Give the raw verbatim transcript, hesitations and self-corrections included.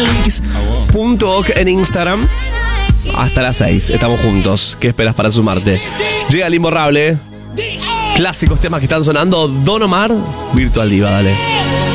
punto oc en Instagram. Hasta las seis, estamos juntos. ¿Qué esperas para sumarte? Llega el Imborrable. Clásicos temas que están sonando. Don Omar, Virtual Diva, dale.